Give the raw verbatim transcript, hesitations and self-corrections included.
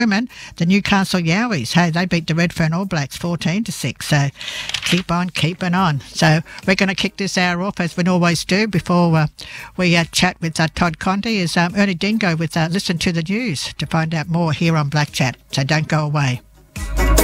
women, the Newcastle Yowies. Hey, they beat the Redfern All Blacks fourteen to six. So keep on keeping on. So we're going to kick this hour off as we always do before uh, we uh, chat with uh, Todd Condy. Is um, Ernie Dingo with uh, Listen to the News to find out more here on Black Chat. So don't go away.